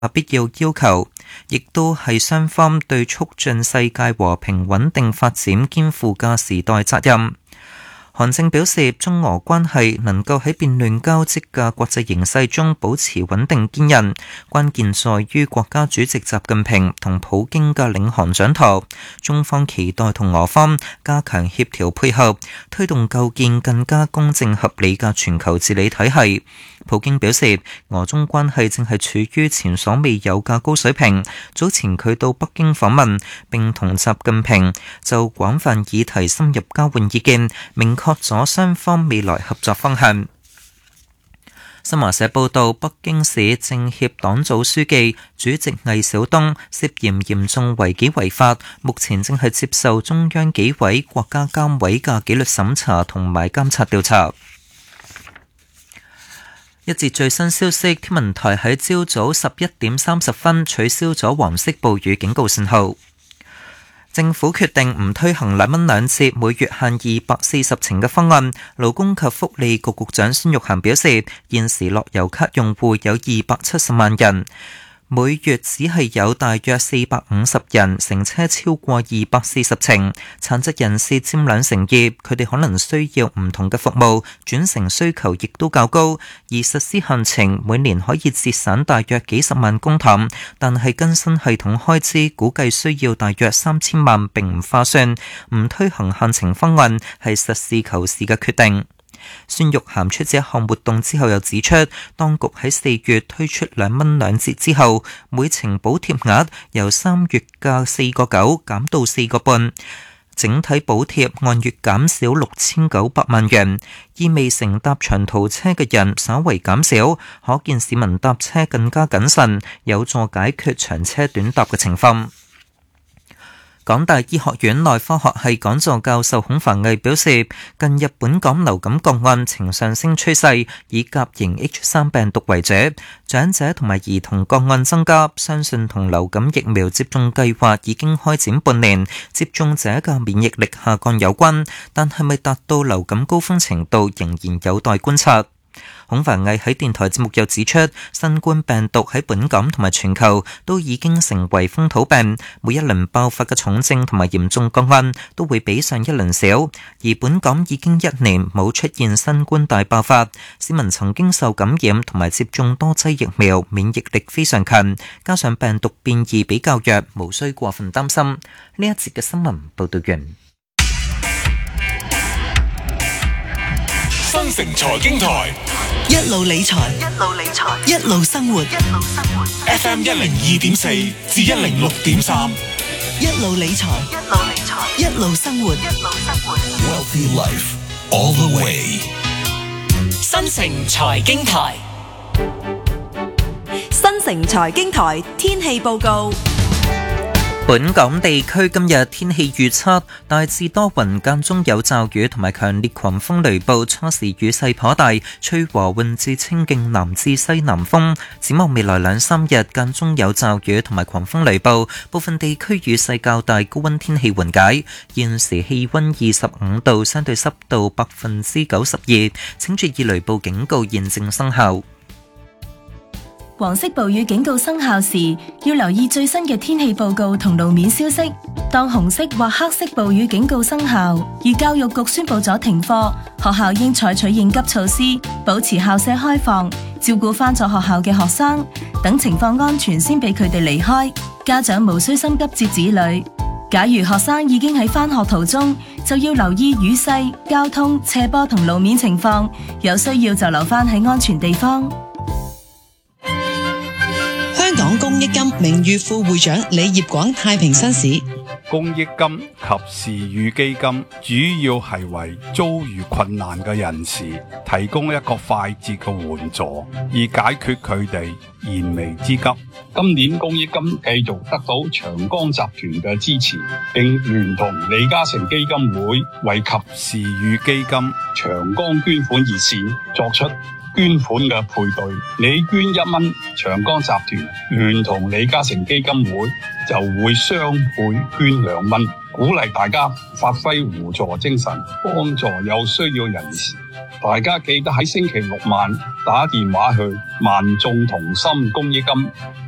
必要要求，亦都係雙方對促進世界和平穩定發展肩負嘅時代責任。韓正表示，中俄關係能夠喺變亂交織嘅國際形勢中保持穩定堅韌，關鍵在於國家主席習近平同普京嘅領航掌舵。中方期待同俄方加強協調配合，推動構建更加公正合理嘅全球治理體系。普京表示，俄中關係正係處於前所未有嘅高水平。早前佢到北京訪問，並同習近平就廣泛議題深入交換意見，明確咗雙方未來合作方向。新華社報道，北京市政協黨組書記、主席魏小東涉嫌嚴重違紀違法，目前正係接受中央紀委國家監委嘅紀律審查同埋監察調查。一節最新消息，天文台喺朝早11:30取消咗黃色暴雨警告信號。政府決定唔推行2蚊2折每月限240程嘅方案。勞工及福利局局長孫玉菡表示，現時樂悠咭用戶有270萬人，每月只係有大約450人乘車超過240程，殘疾人士佔2成2，佢哋可能需要唔同嘅服務，轉乘需求亦都較高，而實施限程每年可以節省大約幾十萬公帑，但係更新系統開支估計需要大約3000萬，並唔划算，唔推行限程方案係實事求是嘅決定。孫玉菡出席一項活動之後又指出，當局喺4月推出2蚊2折之後，每程補貼額由3月嘅4.9減到4.5，整體補貼按月減少6900萬元，意味乘搭長途車嘅人稍為減少，可見市民搭車更加謹慎，有助解決長車短搭嘅情況。港大醫學院內科學系講座教授孔繁毅表示，近日本港流感個案呈上升趨勢，以甲型 H3 病毒為主，長者同埋兒童個案增加，相信同流感疫苗接種計劃已經開展半年，接種者嘅免疫力下降有關，但係咪達到流感高峰程度仍然有待觀察。孔繁毅喺電台節目又指出，新冠病毒喺本港同埋全球都已經成為風土病，每一輪爆發嘅重症同埋嚴重個案都會比上一輪少，而本港已經1年冇出現新冠大爆發，市民曾經受感染同埋接種多劑疫苗，免疫力非常強，加上病毒變異比較弱，無需過分擔心。呢一節嘅新聞報道完。 新城財經台一路理財，一路生活。 FM 102.4至106.3， 一路理財，一路生活。 Wealthy Life all the way。 新城財經台， 新城財經台天氣報告。 本港地區今日天氣預測，大致多雲，間中有驟雨同埋強烈狂風雷暴，初時雨勢頗大，吹和緩至清勁南至西南風。展望未來2-3日，間中有驟雨同埋狂風雷暴，部分地區雨勢較大，高溫天氣緩解。現時氣溫25度，相對濕度92%，請注意雷暴警告現正生效。 黃色暴雨警告生效時，要留意最新嘅天氣報告同路面消息。當紅色或黑色暴雨警告生效，而教育局宣布咗停課，學校應採取應急措施，保持校舍開放，照顧返咗學校嘅學生，等情況安全先俾佢哋離開。家長無需心急接子女。假如學生已經喺返學途中，就要留意雨勢、交通、斜坡同路面情況，有需要就留返喺安全地方。 香港公益金名譽副會長李業廣太平紳士， 公益金及時雨基金主要係為遭遇困難嘅人士提供一個快捷嘅援助，以解決佢哋燃眉之急。 今年公益金繼續得到長江集團嘅支持，並聯同李嘉誠基金會為及時雨基金長江捐款熱線作出捐款嘅配對，你捐1蚊，長江集團聯同李嘉誠基金會就會雙倍捐2蚊，鼓勵大家發揮互助精神，幫助有需要人士。大家記得喺星期6晚打電話去萬眾同心公益金